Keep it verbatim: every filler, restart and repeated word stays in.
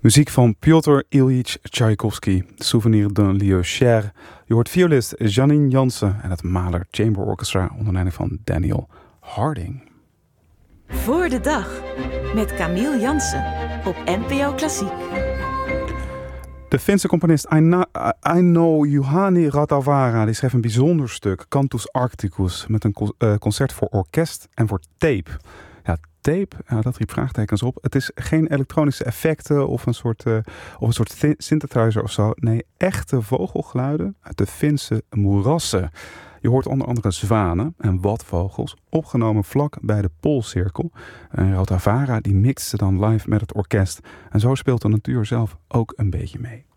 Muziek van Piotr Ilyich Tchaikovsky, Souvenir d'un lieu cher. Je hoort violist Janine Jansen en het Mahler Chamber Orchestra onder leiding van Daniel Harding. Voor de dag met Camille Jansen op N P O Klassiek. De Finse componist Aina, Aino Juhani Rathavara die schreef een bijzonder stuk, Cantus Arcticus, met een concert voor orkest en voor tape. Ja, tape, ja, dat riep vraagtekens op. Het is geen elektronische effecten of een soort, uh, of een soort th- synthesizer of zo. Nee, echte vogelgeluiden uit de Finse moerassen. Je hoort onder andere zwanen en watvogels, opgenomen vlak bij de Poolcirkel. En Rathavara die mixte dan live met het orkest. En zo speelt de natuur zelf ook een beetje mee.